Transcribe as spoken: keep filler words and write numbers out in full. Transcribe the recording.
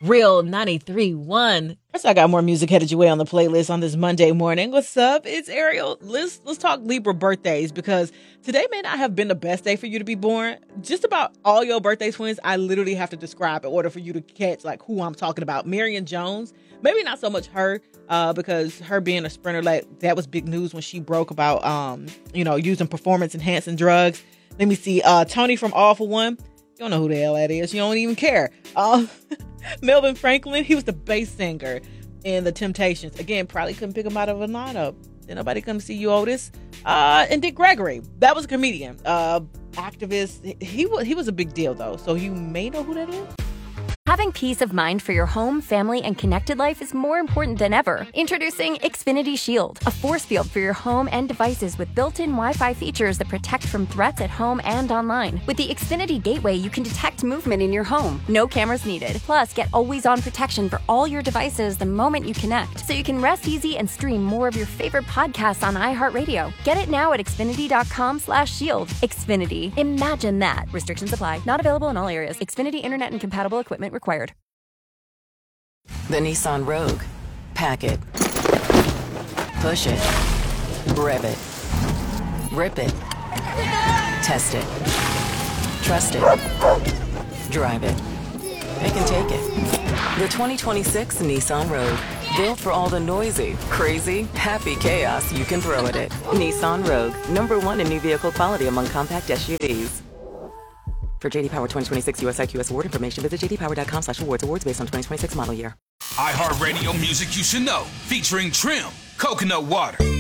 Real ninety-three point one. First, I got more music headed your way on the playlist on this Monday morning. What's up? It's Ariel. Let's let's talk Libra birthdays, because today may not have been the best day for you to be born. Just about all your birthday twins, I literally have to describe in order for you to catch like who I'm talking about. Marion Jones, maybe not so much her, uh, because her being a sprinter, like that was big news when she broke about um, you know, using performance enhancing drugs. Let me see. Uh, Tony from All for One. You don't know who the hell that is. You don't even care. Um, Melvin Franklin, he was the bass singer in The Temptations. Again, probably couldn't pick him out of a lineup. Did nobody come see you, Otis? Uh, and Dick Gregory, that was a comedian, uh, activist. He was he was a big deal though, so you may know who that is. Having peace of mind for your home, family, and connected life is more important than ever. Introducing Xfinity Shield, a force field for your home and devices with built-in Wi-Fi features that protect from threats at home and online. With the Xfinity Gateway, you can detect movement in your home. No cameras needed. Plus, get always-on protection for all your devices the moment you connect, so you can rest easy and stream more of your favorite podcasts on iHeartRadio. Get it now at Xfinity.com slash shield. Xfinity. Imagine that. Restrictions apply. Not available in all areas. Xfinity Internet and compatible equipment required. The Nissan Rogue. Pack it. Push it. Rev it. Rip it. Test it. Trust it. Drive it. It can take it. The twenty twenty-six Nissan Rogue. Built for all the noisy, crazy, happy chaos you can throw at it. Nissan Rogue. Number one in new vehicle quality among compact S U Vs. For J D Power twenty twenty-six U S I Q S award information, visit jdpower.com slash awards. Awards based on twenty twenty-six model year. iHeartRadio music you should know, featuring Trim, Coconut Water.